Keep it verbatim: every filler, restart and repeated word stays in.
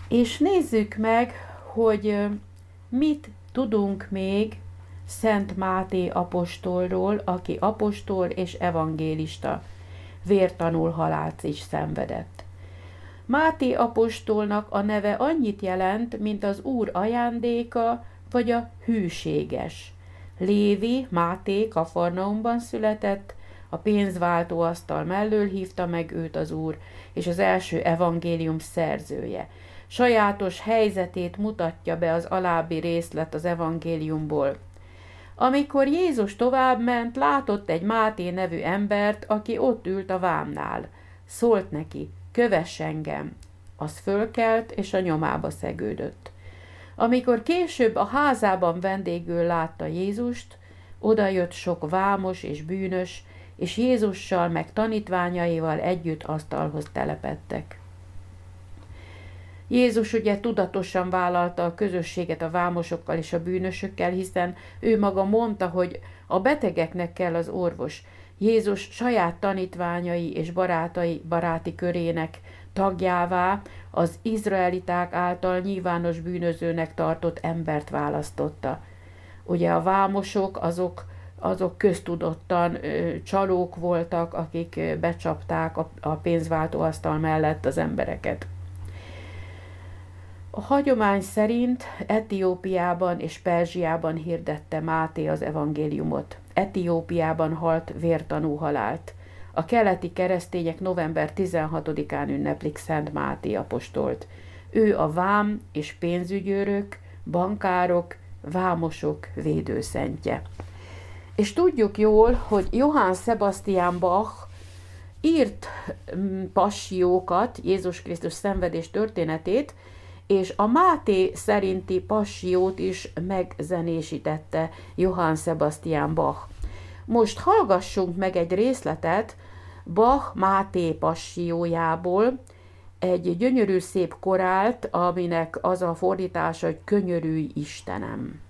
És nézzük meg, hogy mit tudunk még Szent Máté apostolról, aki apostol és evangélista, vértanul halált is szenvedett. Máté apostolnak a neve annyit jelent, mint az Úr ajándéka, vagy a hűséges. Lévi Máté Kafarnaumban született, a pénzváltóasztal mellől hívta meg őt az Úr, és az első evangélium szerzője. Sajátos helyzetét mutatja be az alábbi részlet az evangéliumból. Amikor Jézus továbbment, látott egy Máté nevű embert, aki ott ült a vámnál. Szólt neki, kövess engem. Az fölkelt, és a nyomába szegődött. Amikor később a házában vendégül látta Jézust, odajött sok vámos és bűnös, és Jézussal meg tanítványaival együtt asztalhoz telepedtek. Jézus ugye tudatosan vállalta a közösséget a vámosokkal és a bűnösökkel, hiszen ő maga mondta, hogy a betegeknek kell az orvos. Jézus saját tanítványai és barátai baráti körének tagjává az izraeliták által nyilvános bűnözőnek tartott embert választotta. Ugye a vámosok azok, azok köztudottan ö, csalók voltak, akik becsapták a, a pénzváltóasztal mellett az embereket. A hagyomány szerint Etiópiában és Perzsiában hirdette Máté az evangéliumot. Etiópiában halt vértanú halált. A keleti keresztények november tizenhatodikán ünneplik Szent Máté apostolt. Ő a vám és pénzügyőrök, bankárok, vámosok védőszentje. És tudjuk jól, hogy Johann Sebastian Bach írt passiókat, Jézus Krisztus szenvedés történetét, és a Máté szerinti passiót is megzenésítette Johann Sebastian Bach. Most hallgassunk meg egy részletet Bach Máté passiójából, egy gyönyörű szép korált, aminek az a fordítása, hogy Könyörülj Istenem.